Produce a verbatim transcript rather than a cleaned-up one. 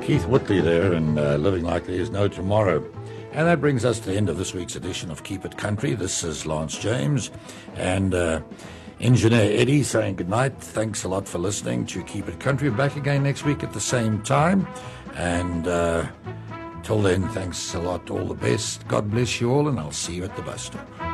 Keith Whitley there, and uh, Living Like There Is No Tomorrow. And that brings us to the end of this week's edition of Keep It Country. This is Lance James and uh, Engineer Eddie saying goodnight. Thanks a lot for listening to Keep It Country. We're back again next week at the same time. And uh, till then, thanks a lot. All the best. God bless you all, and I'll see you at the bus stop.